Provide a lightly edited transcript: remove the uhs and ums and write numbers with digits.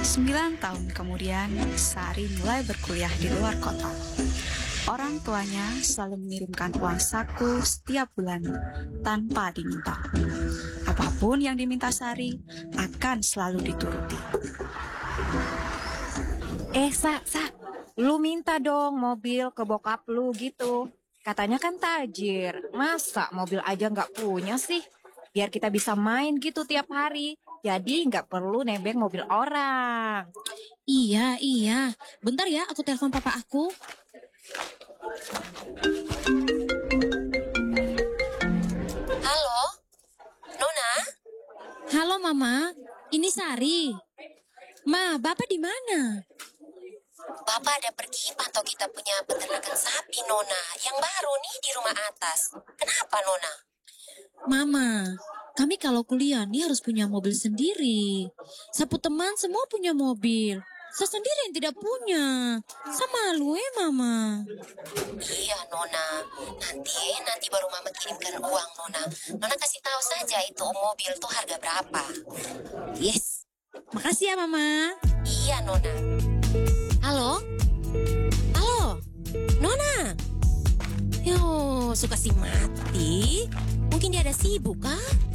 9 tahun kemudian, Sari mulai berkuliah di luar kota. Orang tuanya selalu mengirimkan uang saku setiap bulan tanpa diminta. Apapun yang diminta Sari akan selalu dituruti. Sa, lu minta dong mobil ke bokap lu gitu. Katanya kan tajir, masa mobil aja nggak punya sih? Biar kita bisa main gitu tiap hari, jadi nggak perlu nebeng mobil orang. Iya. Bentar ya, aku telepon papa aku. Halo, Nona? Halo Mama, ini Sari. Ma, Bapak di mana? Bapak ada pergi pantau kita punya peternakan sapi, Nona. Yang baru nih di rumah atas. Kenapa, Nona? Mama, kami kalau kuliah nih harus punya mobil sendiri. Sapu teman semua punya mobil. Saya sendiri yang tidak punya. Sama malu Mama. Iya, Nona. Nanti baru Mama kirimkan uang, Nona. Nona kasih tahu saja itu mobil tuh harga berapa. Yes, makasih ya Mama. Iya, Nona. Halo? Nona? Yo, suka si mati. Mungkin dia ada sibuk kah?